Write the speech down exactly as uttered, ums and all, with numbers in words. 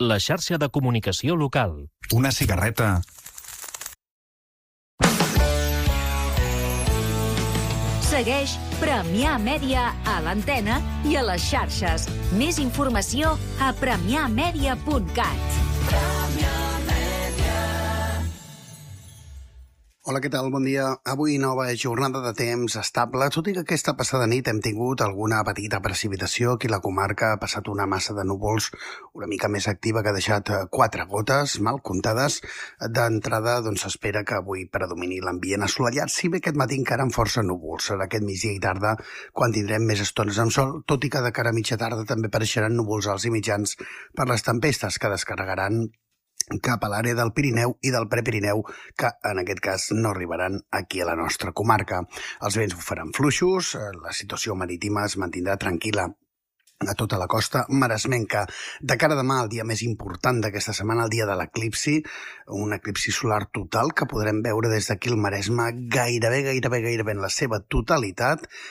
la xarxa de comunicació local. Una cigarreta... Segueix Premià Mèdia a l'antena i a les xarxes. Més informació a premià mèdia punt cat. Hola, què tal? Bon dia. Avui nova jornada de temps estable, tot i que aquesta passada nit hem tingut alguna petita precipitació. Aquí la comarca ha passat una massa de núvols una mica més activa que ha deixat quatre gotes mal comptades. D'entrada, doncs, s'espera que avui predomini l'ambient assolellat, si bé aquest matí encara amb força núvols. Serà aquest migdia i tarda quan tindrem més estones amb sol, tot i que de cara a mitja tarda també apareixeran núvols alts i mitjans per les tempestes que descarregaran cap a l'àrea del Pirineu i del Prepirineu, que en aquest cas no arribaran aquí a la nostra comarca. Els vents bufaran fluixos, la situació marítima es mantindrà tranquil·la a tota la costa maresmenca. De cara a demà, el dia més important d'aquesta setmana, el dia de l'eclipsi, un eclipsi solar total que podrem veure des d'aquí al Maresme gairebé, gairebé, gairebé en la seva totalitat.